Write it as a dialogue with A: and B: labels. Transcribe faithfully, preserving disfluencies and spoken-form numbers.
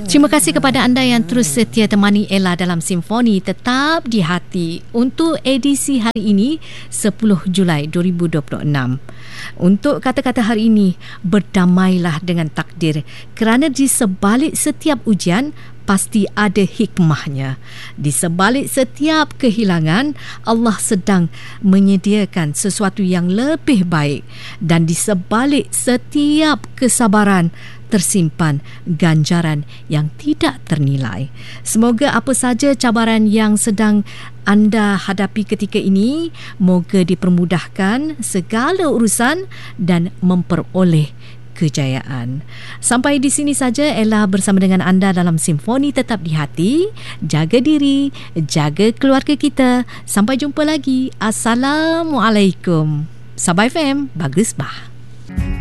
A: Terima kasih kepada anda yang terus setia temani Ella dalam Simfoni Tetap di Hati untuk edisi hari ini sepuluh Julai dua ribu dua puluh enam. Untuk kata-kata hari ini, berdamailah dengan takdir kerana di sebalik setiap ujian pasti ada hikmahnya. Di sebalik setiap kehilangan, Allah sedang menyediakan sesuatu yang lebih baik, dan di sebalik setiap kesabaran tersimpan ganjaran yang tidak ternilai. Semoga apa saja cabaran yang sedang anda hadapi ketika ini, moga dipermudahkan segala urusan dan memperoleh kejayaan. Sampai di sini saja Ella bersama dengan anda dalam Simfoni Tetap di Hati. Jaga diri, jaga keluarga kita. Sampai jumpa lagi. Assalamualaikum. Sabah F M, bagus bah.